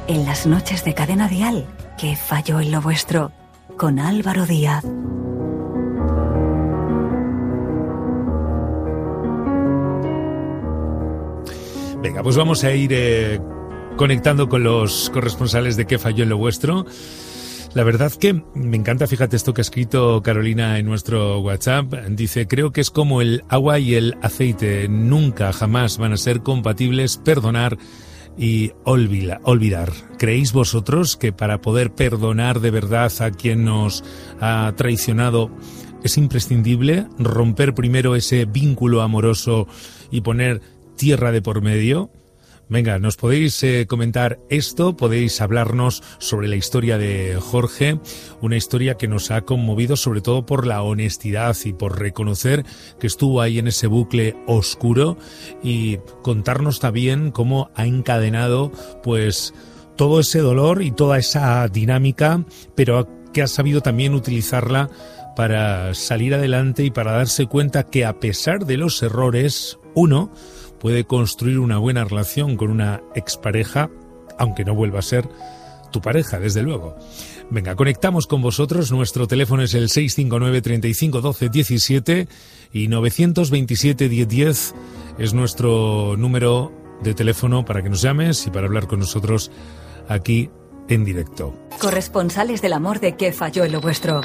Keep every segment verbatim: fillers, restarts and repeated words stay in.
en las noches de Cadena Dial, ¿Qué falló en lo vuestro? Con Álvaro Díaz. Venga, pues vamos a ir eh, conectando con los corresponsales de ¿Qué falló en lo vuestro? La verdad que me encanta, fíjate esto que ha escrito Carolina en nuestro WhatsApp. Dice, creo que es como el agua y el aceite. Nunca, jamás van a ser compatibles perdonar y olvida, olvidar. ¿Creéis vosotros que para poder perdonar de verdad a quien nos ha traicionado es imprescindible romper primero ese vínculo amoroso y poner tierra de por medio? Venga, nos podéis eh, comentar esto, podéis hablarnos sobre la historia de Jorge, una historia que nos ha conmovido sobre todo por la honestidad y por reconocer que estuvo ahí en ese bucle oscuro, y contarnos también cómo ha encadenado pues todo ese dolor y toda esa dinámica, pero que ha sabido también utilizarla para salir adelante y para darse cuenta que a pesar de los errores, uno puede construir una buena relación con una expareja, aunque no vuelva a ser tu pareja, desde luego. Venga, conectamos con vosotros. Nuestro teléfono es el seis cinco nueve, treinta y cinco, doce, diecisiete y nueve dos siete, diez, diez es nuestro número de teléfono para que nos llames y para hablar con nosotros aquí en directo. Corresponsales del amor de ¿Qué falló en lo vuestro?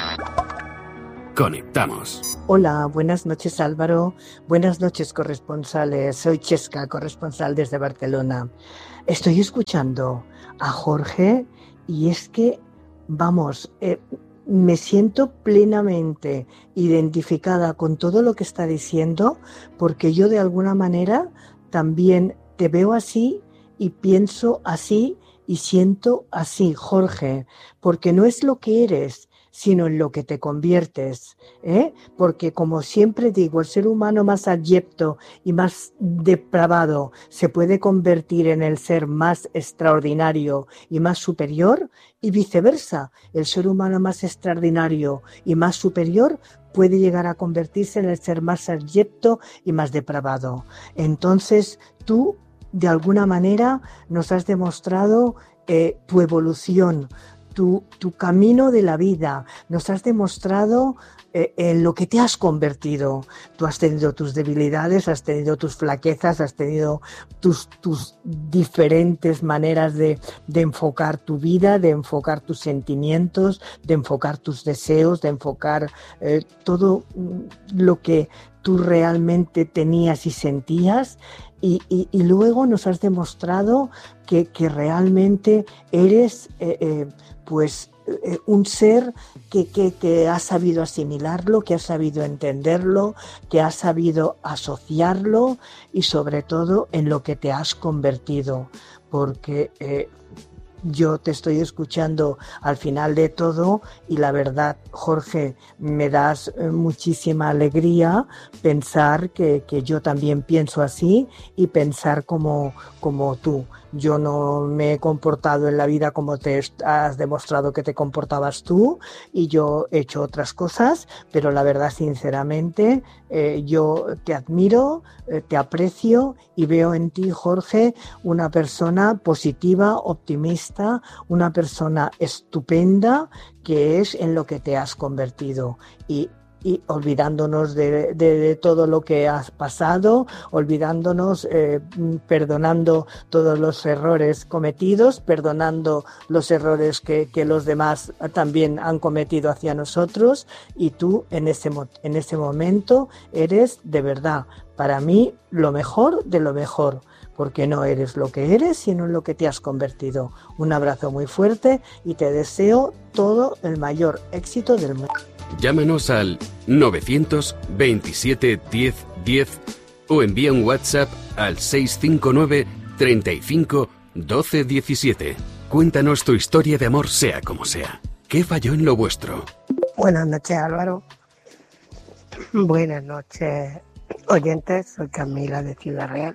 Conectamos. Hola, buenas noches Álvaro, buenas noches corresponsales, soy Chesca, corresponsal desde Barcelona. Estoy escuchando a Jorge y es que, vamos, eh, me siento plenamente identificada con todo lo que está diciendo, porque yo de alguna manera también te veo así y pienso así y siento así, Jorge, porque no es lo que eres, sino en lo que te conviertes, ¿eh? Porque como siempre digo, el ser humano más abyecto y más depravado se puede convertir en el ser más extraordinario y más superior, y viceversa, el ser humano más extraordinario y más superior puede llegar a convertirse en el ser más abyecto y más depravado. Entonces, tú, de alguna manera, nos has demostrado eh, tu evolución, Tu, tu camino de la vida, nos has demostrado eh, en lo que te has convertido. Tú has tenido tus debilidades, has tenido tus flaquezas, has tenido tus, tus diferentes maneras de, de enfocar tu vida, de enfocar tus sentimientos, de enfocar tus deseos, de enfocar eh, todo lo que tú realmente tenías y sentías. Y, y, y luego nos has demostrado que, que realmente eres eh, eh, pues eh, un ser que, que, que ha sabido asimilarlo, que ha sabido entenderlo, que ha sabido asociarlo y sobre todo en lo que te has convertido, porque eh, yo te estoy escuchando al final de todo y la verdad, Jorge, me das muchísima alegría pensar que, que yo también pienso así y pensar como, como tú. Yo no me he comportado en la vida como te has demostrado que te comportabas tú y yo he hecho otras cosas, pero la verdad, sinceramente, eh, yo te admiro, eh, te aprecio y veo en ti, Jorge, una persona positiva, optimista, una persona estupenda, que es en lo que te has convertido. Y y olvidándonos de, de, de todo lo que has pasado, olvidándonos, eh, perdonando todos los errores cometidos, perdonando los errores que, que los demás también han cometido hacia nosotros, y tú en ese, en ese momento eres de verdad, para mí, lo mejor de lo mejor, porque no eres lo que eres, sino en lo que te has convertido. Un abrazo muy fuerte y te deseo todo el mayor éxito del mundo. Llámanos al nueve veintisiete, diez, diez o envía un WhatsApp al seis cinco nueve, treinta y cinco, doce, diecisiete. Cuéntanos tu historia de amor, sea como sea. ¿Qué falló en lo vuestro? Buenas noches, Álvaro. Buenas noches, oyentes. Soy Camila de Ciudad Real.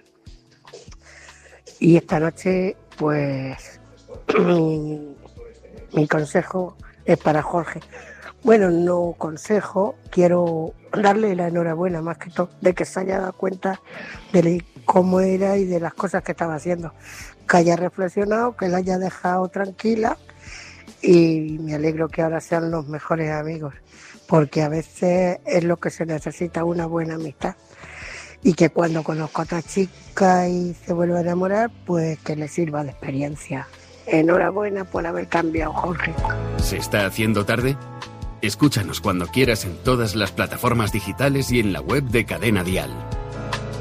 Y esta noche, pues, mi, mi consejo es para Jorge. Bueno, no consejo, quiero darle la enhorabuena más que todo de que se haya dado cuenta de cómo era y de las cosas que estaba haciendo. que haya reflexionado, que la haya dejado tranquila y me alegro que ahora sean los mejores amigos, porque a veces es lo que se necesita, una buena amistad. Y que cuando conozca a otra chica y se vuelva a enamorar, pues que le sirva de experiencia. Enhorabuena por haber cambiado, Jorge. ¿Se está haciendo tarde? Escúchanos cuando quieras en todas las plataformas digitales y en la web de Cadena Dial.